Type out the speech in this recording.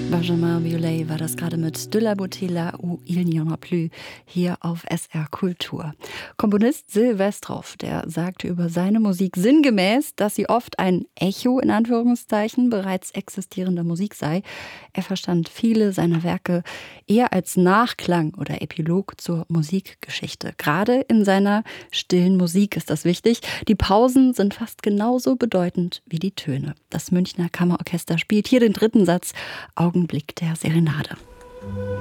Benjamin Biolay war das gerade mit De la beauté là où il n'y en a plus hier auf SR Kultur. Komponist Silvestrov, der sagte über seine Musik sinngemäß, dass sie oft ein Echo in Anführungszeichen bereits existierender Musik sei. Er verstand viele seiner Werke eher als Nachklang oder Epilog zur Musikgeschichte. Gerade in seiner stillen Musik ist das wichtig. Die Pausen sind fast genauso bedeutend wie die Töne. Das Münchner Kammerorchester spielt hier den dritten Satz, Augenblick der Serenade.